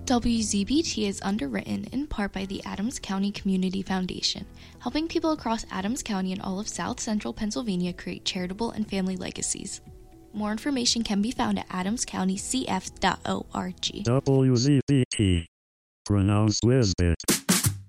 WZBT is underwritten in part by the Adams County Community Foundation, helping people across Adams County and all of South Central Pennsylvania create charitable and family legacies. More information can be found at adamscountycf.org. WZBT. Pronounced Wisbit.